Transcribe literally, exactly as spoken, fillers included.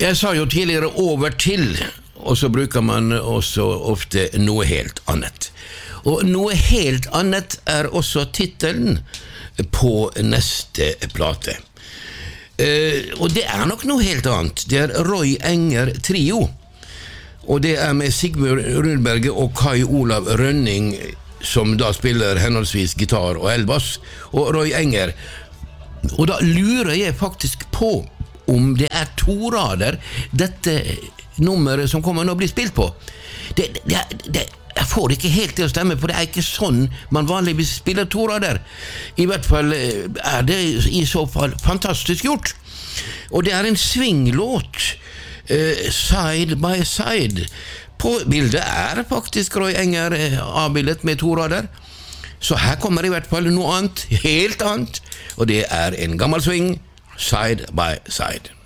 Jeg sa jo tidligere over til, og så bruker man også ofte noe helt annet. Og noe helt annet er også titelen på neste plate. Eh, og det er nok noe helt annet. Det er Roy Enger Trio. Og det er med Sigmund Rundberget og Kai Olav Rønning, som da spiller henholdsvis gitar og elbass, og Roy Enger. Og da lurer jeg faktisk på om det er to rader dette nummeret som kommer nå blir spilt på. Det, det, det, jeg får ikke helt til å stemme, for det er ikke sånn man vanligvis spiller to rader. I hvert fall er det i så fall fantastisk gjort. Og det er en swinglåt, uh, Side by Side. På bildet er faktisk Roy Enger avbildet med to rader. Så her kommer i hvert fall noe annet, helt annet, og det er en gammel swing, Side by Side.